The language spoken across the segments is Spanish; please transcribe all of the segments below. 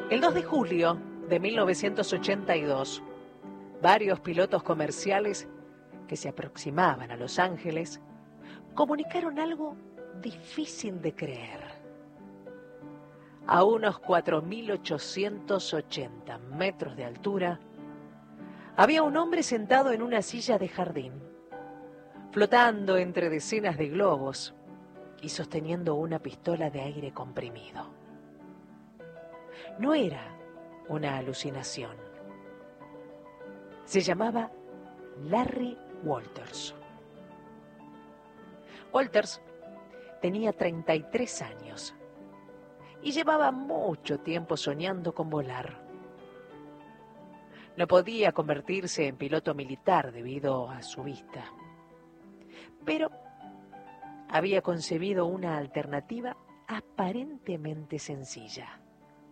El 2 de julio de 1982, varios pilotos comerciales que se aproximaban a Los Ángeles comunicaron algo difícil de creer. A unos 4.880 metros de altura, había un hombre sentado en una silla de jardín, flotando entre decenas de globos y sosteniendo una pistola de aire comprimido. No era una alucinación. Se llamaba Larry Walters. Walters tenía 33 años y llevaba mucho tiempo soñando con volar. No podía convertirse en piloto militar debido a su vista, pero había concebido una alternativa aparentemente sencilla: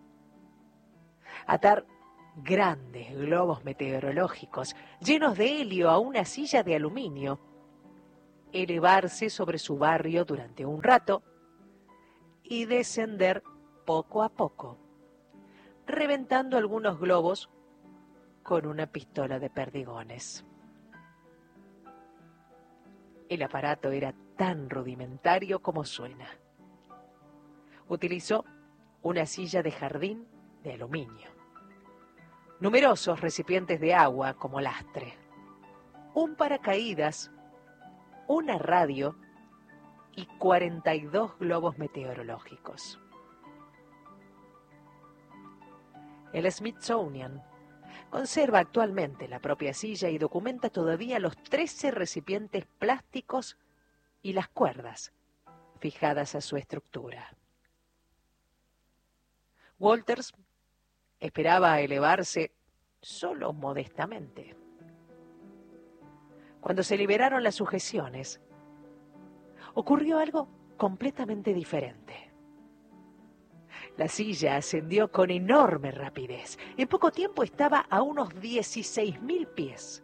atar grandes globos meteorológicos llenos de helio a una silla de aluminio, elevarse sobre su barrio durante un rato y descender poco a poco, reventando algunos globos con una pistola de perdigones. El aparato era tan rudimentario como suena. Utilizó una silla de jardín de aluminio, numerosos recipientes de agua como lastre, un paracaídas, una radio y 42 globos meteorológicos. El Smithsonian conserva actualmente la propia silla y documenta todavía los 13 recipientes plásticos y las cuerdas fijadas a su estructura. Walters esperaba elevarse solo modestamente. Cuando se liberaron las sujeciones, ocurrió algo completamente diferente. La silla ascendió con enorme rapidez. En poco tiempo estaba a unos 16.000 pies,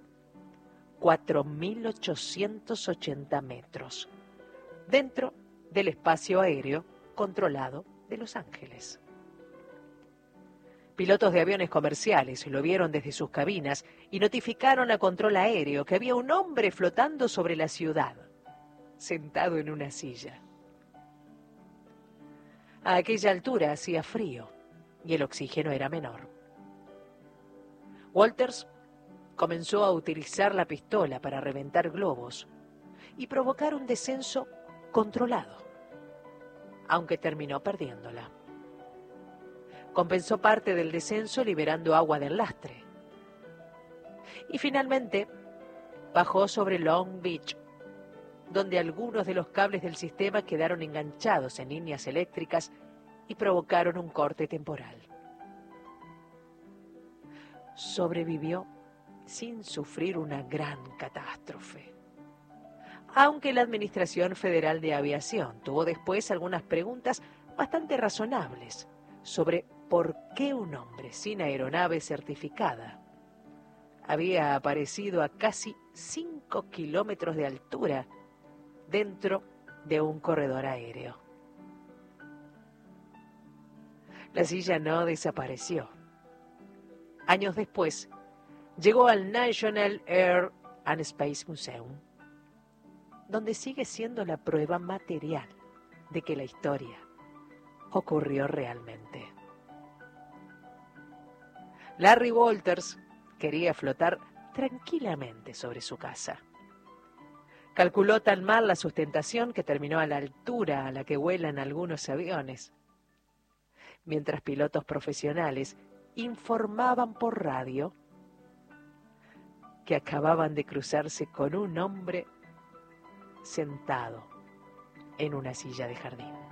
4.880 metros, dentro del espacio aéreo controlado de Los Ángeles. Pilotos de aviones comerciales lo vieron desde sus cabinas y notificaron a control aéreo que había un hombre flotando sobre la ciudad, sentado en una silla. A aquella altura hacía frío y el oxígeno era menor. Walters comenzó a utilizar la pistola para reventar globos y provocar un descenso controlado, aunque terminó perdiéndola. Compensó parte del descenso liberando agua del lastre. Y finalmente bajó sobre Long Beach, donde algunos de los cables del sistema quedaron enganchados en líneas eléctricas y provocaron un corte temporal. Sobrevivió sin sufrir una gran catástrofe, aunque la Administración Federal de Aviación tuvo después algunas preguntas bastante razonables sobre por qué un hombre sin aeronave certificada había aparecido a casi 5 kilómetros de altura dentro de un corredor aéreo. La silla no desapareció. Años después, llegó al National Air and Space Museum, donde sigue siendo la prueba material de que la historia ocurrió realmente. Larry Walters quería flotar tranquilamente sobre su casa. Calculó tan mal la sustentación que terminó a la altura a la que vuelan algunos aviones, mientras pilotos profesionales informaban por radio que acababan de cruzarse con un hombre sentado en una silla de jardín.